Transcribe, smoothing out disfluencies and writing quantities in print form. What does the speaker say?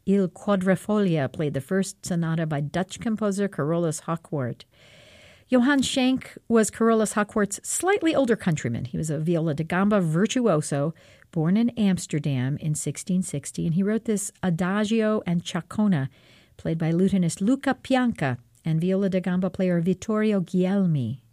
Il Quadrifoglio played the first sonata by Dutch composer Carolus Hochwart. Johann Schenk was Carolus Hochwart's slightly older countryman. He was a viola da gamba virtuoso, born in Amsterdam in 1660, and he wrote this Adagio and Ciaccona, played by lutenist Luca Pianca and viola da gamba player Vittorio Guglielmi.